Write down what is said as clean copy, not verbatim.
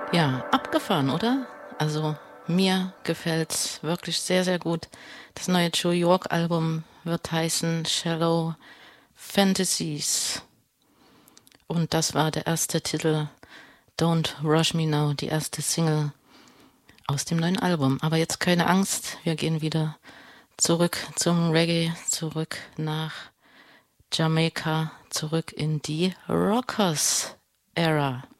Ja, abgefahren, oder? Also mir gefällt's wirklich sehr, sehr gut. Das neue Joe York Album wird heißen Shallow Fantasies. Und das war der erste Titel Don't Rush Me Now, die erste Single aus dem neuen Album. Aber jetzt keine Angst, wir gehen wieder zurück zum Reggae, zurück nach Jamaika, zurück in die Rockers-Ära.